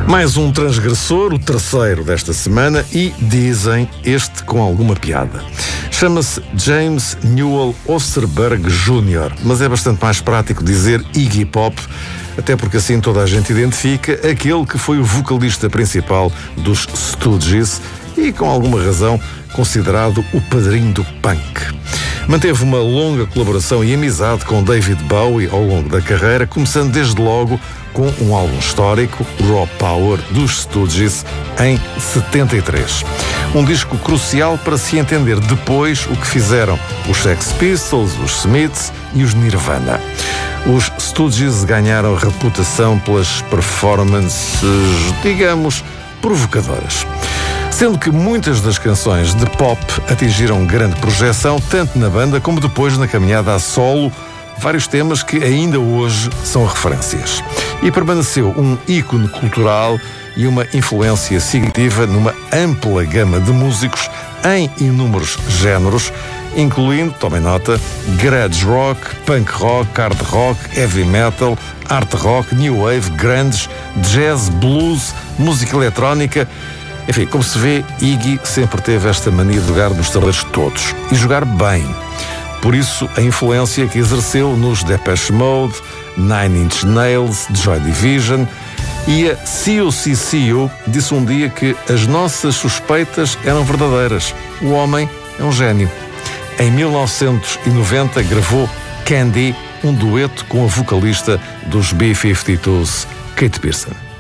Mais um transgressor, o terceiro desta semana, e dizem este com alguma piada. Chama-se James Newell Osterberg Jr., mas é bastante mais prático dizer Iggy Pop, até porque assim toda a gente identifica aquele que foi o vocalista principal dos Stooges e, com alguma razão, considerado o padrinho do punk. Manteve uma longa colaboração e amizade com David Bowie ao longo da carreira, começando desde logo com um álbum histórico, Raw Power, dos Stooges, em 73. Um disco crucial para se entender depois o que fizeram os Sex Pistols, os Smiths e os Nirvana. Os Stooges ganharam reputação pelas performances, digamos, provocadoras. Sendo que muitas das canções de pop atingiram grande projeção, tanto na banda como depois na caminhada a solo, vários temas que ainda hoje são referências. E permaneceu um ícone cultural e uma influência significativa numa ampla gama de músicos em inúmeros géneros, incluindo, tomem nota, garage rock, punk rock, hard rock, heavy metal, art rock, new wave, grunge, jazz, blues, música eletrónica. Enfim, como se vê, Iggy sempre teve esta mania de jogar nos tabuleiros todos e jogar bem. Por isso, a influência que exerceu nos Depeche Mode, Nine Inch Nails, Joy Division, e a CUCCU disse um dia que as nossas suspeitas eram verdadeiras. O homem é um gênio. Em 1990 gravou Candy, um dueto com a vocalista dos B-52s, Kate Pearson.